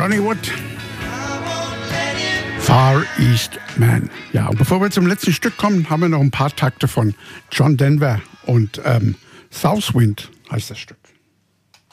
Ronnie Wood. Far East Man. Ja, und bevor wir zum letzten Stück kommen, haben wir noch ein paar Takte von John Denver und Southwind heißt das Stück.